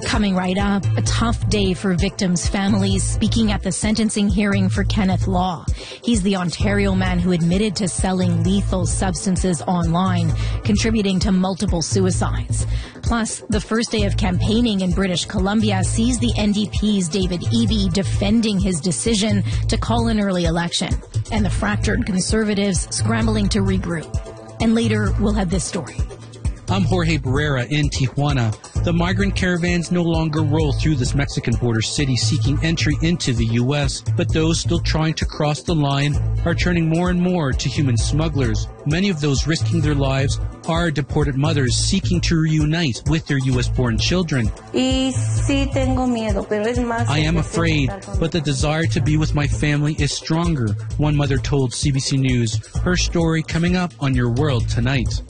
Coming right up, a tough day for victims' families speaking at the sentencing hearing for Kenneth Law. He's the Ontario man who admitted to selling lethal substances online, contributing to multiple suicides. Plus, the first day of campaigning in British Columbia sees the NDP's David Eby defending his decision to call an early election, and the fractured Conservatives scrambling to regroup. And later, we'll have this story. I'm Jorge Barrera in Tijuana. The migrant caravans no longer roll through this Mexican border city seeking entry into the U.S., but those still trying to cross the line are turning more and more to human smugglers. Many of those risking their lives are deported mothers seeking to reunite with their U.S.-born children. I am afraid, but the desire to be with my family is stronger, one mother told CBC News. Her story coming up on Your World Tonight.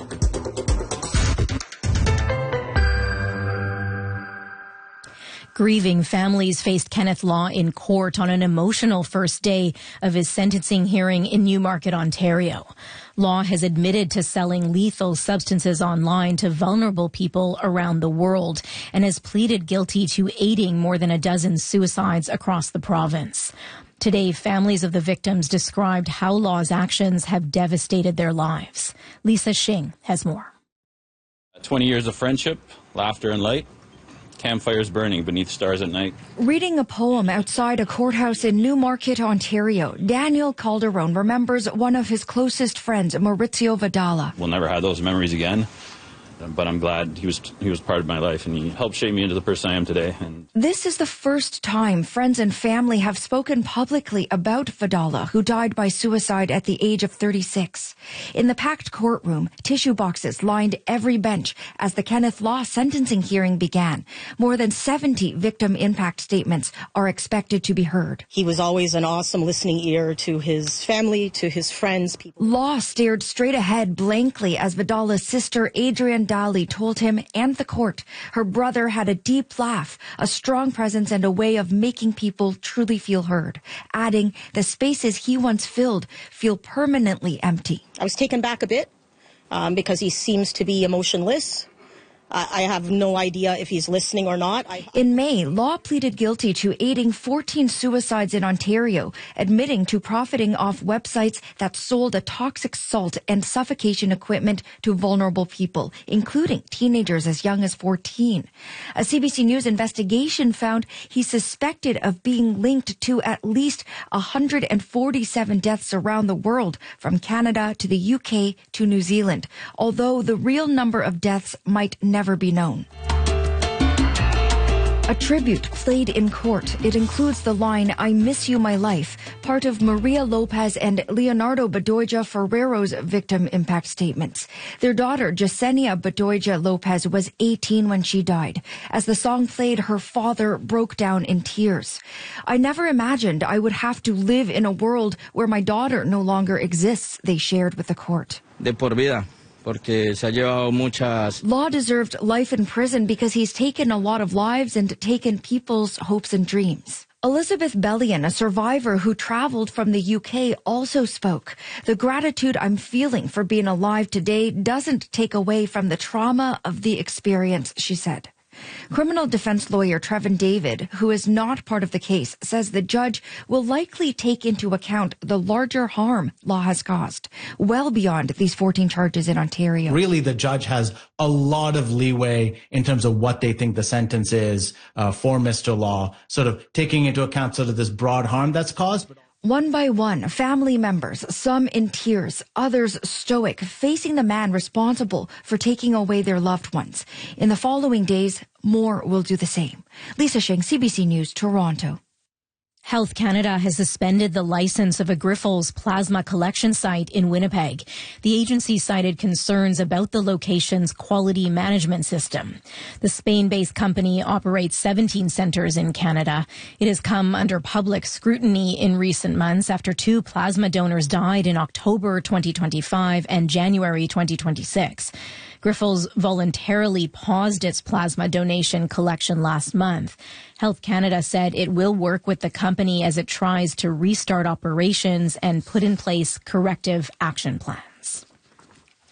Grieving families faced Kenneth Law in court on an emotional first day of his sentencing hearing in Newmarket, Ontario. Law has admitted to selling lethal substances online to vulnerable people around the world and has pleaded guilty to aiding more than a dozen suicides across the province. Today, families of the victims described how Law's actions have devastated their lives. Lisa Shing has more. 20 years of friendship, laughter and light. Campfires burning beneath stars at night. Reading a poem outside a courthouse in Newmarket, Ontario, Daniel Calderon remembers one of his closest friends, Maurizio Vidala. We'll never have those memories again, but I'm glad he was part of my life, and he helped shape me into the person I am today. This is the first time friends and family have spoken publicly about Vidala, who died by suicide at the age of 36. In the packed courtroom, tissue boxes lined every bench as the Kenneth Law sentencing hearing began. More than 70 victim impact statements are expected to be heard. He was always an awesome listening ear to his family, to his friends. Law stared straight ahead blankly as Vidala's sister, Adrienne Dali, told him and the court her brother had a deep laugh, a strong presence, and a way of making people truly feel heard, adding the spaces he once filled feel permanently empty. I was taken back a bit because he seems to be emotionless. I have no idea if he's listening or not. In May, Law pleaded guilty to aiding 14 suicides in Ontario, admitting to profiting off websites that sold a toxic salt and suffocation equipment to vulnerable people, including teenagers as young as 14. A CBC News investigation found he's suspected of being linked to at least 147 deaths around the world, from Canada to the UK to New Zealand, although the real number of deaths might never be known. A tribute played in court. It includes the line, "I miss you, my life," part of Maria Lopez and Leonardo Bedoya Ferrero's victim impact statements. Their daughter, Jasenia Bedoya Lopez, was 18 when she died. As the song played, her father broke down in tears. "I never imagined I would have to live in a world where my daughter no longer exists," they shared with the court. De por vida. Law deserved life in prison because he's taken a lot of lives and taken people's hopes and dreams. Elizabeth Bellion, a survivor who traveled from the UK, also spoke. "The gratitude I'm feeling for being alive today doesn't take away from the trauma of the experience," she said. Criminal defense lawyer Trevin David, who is not part of the case, says the judge will likely take into account the larger harm Law has caused, well beyond these 14 charges in Ontario. Really, the judge has a lot of leeway in terms of what they think the sentence is for Mr. Law, sort of taking into account sort of this broad harm that's caused. One by one, family members, some in tears, others stoic, facing the man responsible for taking away their loved ones. In the following days, more will do the same. Lisa Shing, CBC News, Toronto. Health Canada has suspended the license of a Grifols plasma collection site in Winnipeg. The agency cited concerns about the location's quality management system. The Spain-based company operates 17 centres in Canada. It has come under public scrutiny in recent months after 2 plasma donors died in October 2025 and January 2026. Grifols voluntarily paused its plasma donation collection last month. Health Canada said it will work with the company as it tries to restart operations and put in place corrective action plans.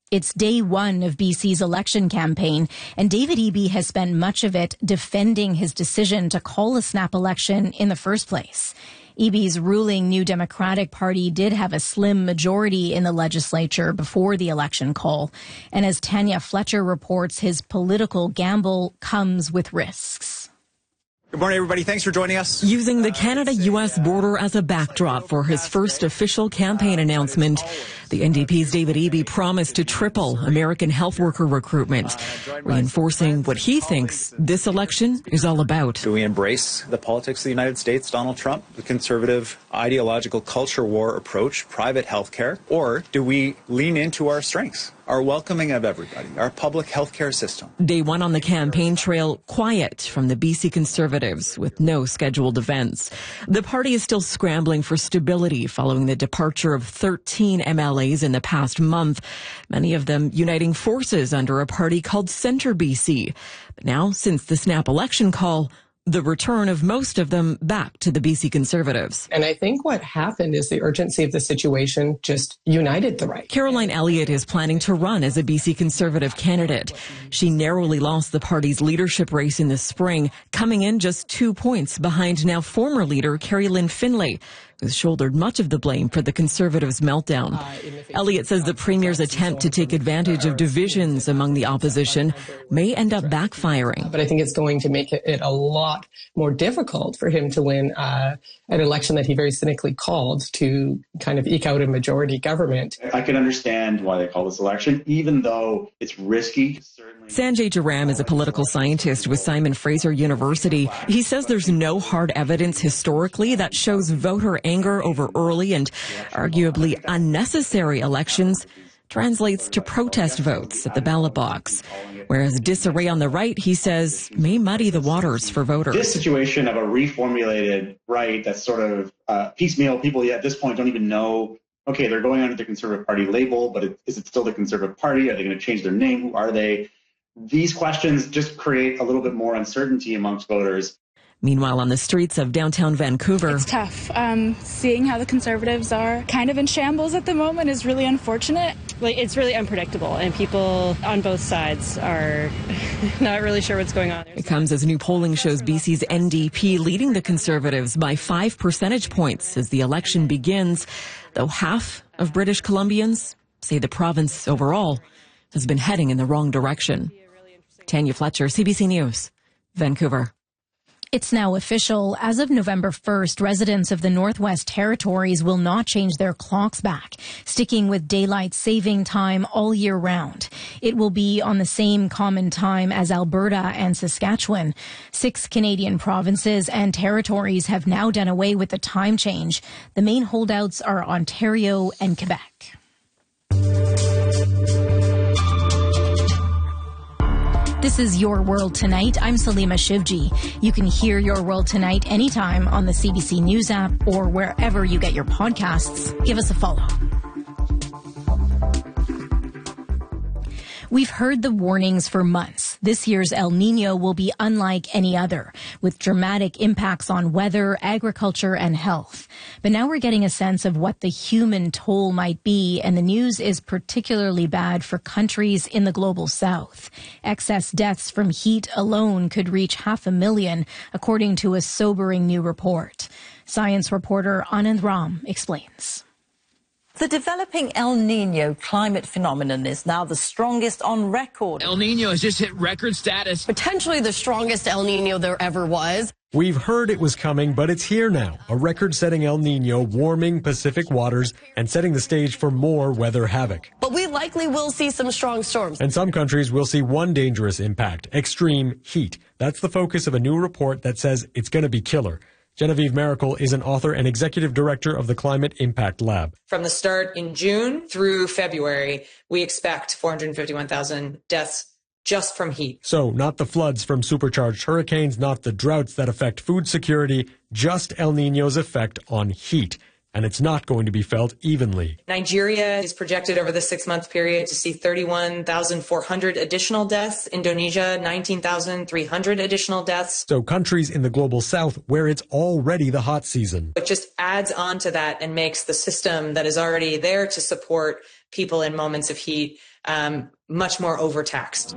It's day one of BC's election campaign, and David Eby has spent much of it defending his decision to call a snap election in the first place. Eby's ruling New Democratic Party did have a slim majority in the legislature before the election call. And as Tanya Fletcher reports, his political gamble comes with risks. Good morning, everybody. Thanks for joining us. Using the Canada-U.S. border as a backdrop for his first official campaign announcement, the NDP's David Eby promised to triple American health worker recruitment, reinforcing what he thinks this election is all about. Do we embrace the politics of the United States, Donald Trump, the conservative ideological culture war approach, private health care, or do we lean into our strengths? Our welcoming of everybody, our public health care system. Day one on the campaign trail, quiet from the BC Conservatives with no scheduled events. The party is still scrambling for stability following the departure of 13 MLAs in the past month, many of them uniting forces under a party called Centre BC. But now, since the snap election call, the return of most of them back to the BC Conservatives. And I think what happened is the urgency of the situation just united the right. Caroline Elliott is planning to run as a BC Conservative candidate. She narrowly lost the party's leadership race in the spring, coming in just 2 points behind now former leader Carrie Lynn Finlay, who shouldered much of the blame for the Conservatives' meltdown. Elliott says the Premier's attempt to take advantage of divisions among the opposition may end up backfiring. But I think it's going to make it a lot more difficult for him to win an election that he very cynically called to kind of eke out a majority government. I can understand why they call this election, even though it's risky. Sanjay Jaram is a political scientist with Simon Fraser University. He says there's no hard evidence historically that shows voter anger over early and arguably unnecessary elections translates to protest votes at the ballot box. Whereas disarray on the right, he says, may muddy the waters for voters. This situation of a reformulated right that's sort of piecemeal, people at this point don't even know, okay, they're going under the Conservative Party label, but is it still the Conservative Party? Are they going to change their name? Who are they? These questions just create a little bit more uncertainty amongst voters. Meanwhile, on the streets of downtown Vancouver, it's tough. Seeing how the Conservatives are kind of in shambles at the moment is really unfortunate. It's really unpredictable, and people on both sides are not really sure what's going on. It comes as new polling shows BC's NDP leading the Conservatives by 5 percentage points as the election begins, though half of British Columbians say the province overall has been heading in the wrong direction. Tanya Fletcher, CBC News, Vancouver. It's now official. As of November 1st, residents of the Northwest Territories will not change their clocks back, sticking with daylight saving time all year round. It will be on the same common time as Alberta and Saskatchewan. 6 Canadian provinces and territories have now done away with the time change. The main holdouts are Ontario and Quebec. This is Your World Tonight. I'm Salima Shivji. You can hear Your World Tonight anytime on the CBC News app or wherever you get your podcasts. Give us a follow. We've heard the warnings for months. This year's El Niño will be unlike any other, with dramatic impacts on weather, agriculture, and health. But now we're getting a sense of what the human toll might be, and the news is particularly bad for countries in the global south. Excess deaths from heat alone could reach 500,000, according to a sobering new report. Science reporter Anand Ram explains. The developing El Niño climate phenomenon is now the strongest on record. El Niño has just hit record status. Potentially the strongest El Niño there ever was. We've heard it was coming, but it's here now. A record-setting El Niño warming Pacific waters and setting the stage for more weather havoc. But we likely will see some strong storms. And some countries will see one dangerous impact, extreme heat. That's the focus of a new report that says it's going to be killer. Genevieve Miracle is an author and executive director of the Climate Impact Lab. From the start in June through February, we expect 451,000 deaths just from heat. So not the floods from supercharged hurricanes, not the droughts that affect food security, just El Niño's effect on heat. And it's not going to be felt evenly. Nigeria is projected over the 6-month period to see 31,400 additional deaths. Indonesia, 19,300 additional deaths. So countries in the global south where it's already the hot season. It just adds on to that and makes the system that is already there to support people in moments of heat much more overtaxed.